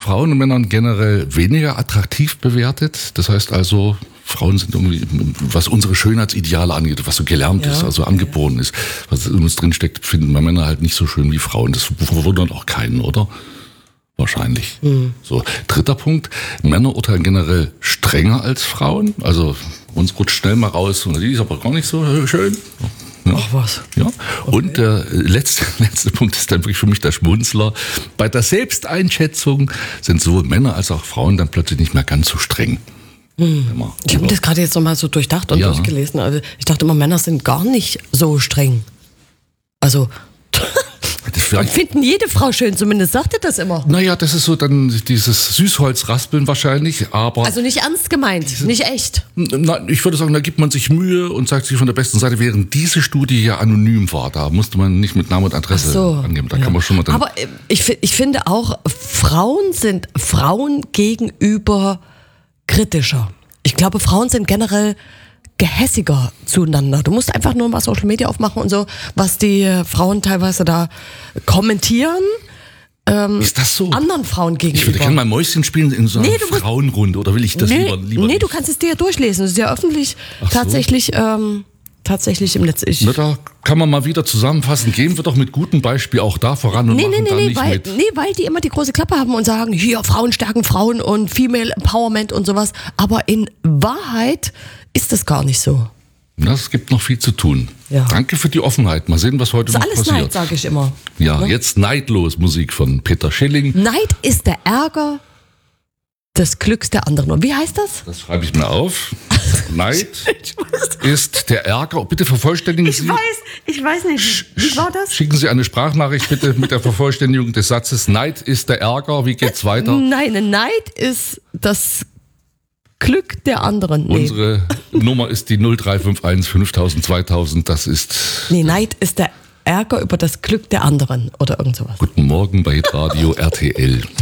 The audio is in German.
Frauen und Männern generell weniger attraktiv bewertet. Das heißt also, Frauen sind irgendwie, was unsere Schönheitsideale angeht, was so gelernt ist, also angeboren ist, was in uns drinsteckt, finden wir Männer halt nicht so schön wie Frauen. Das verwundert auch keinen, oder? Wahrscheinlich. So, dritter Punkt. Männer urteilen generell strenger als Frauen. Also uns rutscht schnell mal raus und die ist aber gar nicht so schön. Ja. Ach was. Ja. Okay. Und der letzte Punkt ist dann wirklich für mich der Schmunzler. Bei der Selbsteinschätzung sind sowohl Männer als auch Frauen dann plötzlich nicht mehr ganz so streng. Ich habe mir das gerade jetzt nochmal so durchdacht und durchgelesen. Also ich dachte immer, Männer sind gar nicht so streng. Also finden jede Frau schön, zumindest sagt er das immer. Naja, das ist so dann dieses Süßholzraspeln wahrscheinlich, aber... Also nicht ernst gemeint, nicht echt. Ich würde sagen, da gibt man sich Mühe und sagt sich von der besten Seite, während diese Studie ja anonym war, da musste man nicht mit Namen und Adresse angeben. Da kann man schon mal dann... Aber ich finde auch, Frauen sind Frauen gegenüber kritischer. Ich glaube, Frauen sind generell gehässiger zueinander. Du musst einfach nur mal Social Media aufmachen und so, was die Frauen teilweise da kommentieren. Ist das so? Anderen Frauen gegenüber. Ich würde gerne mal Mäuschen spielen in so einer Frauenrunde, oder will ich das lieber Nee, du kannst es dir ja durchlesen. Das ist ja öffentlich tatsächlich im Netz. Na, da kann man mal wieder zusammenfassen. Gehen wir doch mit gutem Beispiel auch da voran und machen dann nicht mit. Weil die immer die große Klappe haben und sagen, hier, Frauen stärken Frauen und Female Empowerment und sowas. Aber in Wahrheit ist das gar nicht so. Es gibt noch viel zu tun. Ja. Danke für die Offenheit. Mal sehen, was heute noch passiert. Das ist alles Neid, sage ich immer. Ja, jetzt Neidlos Musik von Peter Schilling. Neid ist der Ärger des Glücks der anderen. Und wie heißt das? Das schreibe ich mir auf. Neid ist der Ärger. Bitte vervollständigen Sie. Ich weiß nicht. Wie war das? Schicken Sie eine Sprachnachricht bitte mit der Vervollständigung des Satzes. Neid ist der Ärger. Wie geht's weiter? Nein, Neid ist das Glück der anderen. Nee. Unsere Nummer ist die 0351 5000 2000. Das ist... Nee, Neid ist der Ärger über das Glück der anderen oder irgend sowas. Guten Morgen bei Radio RTL.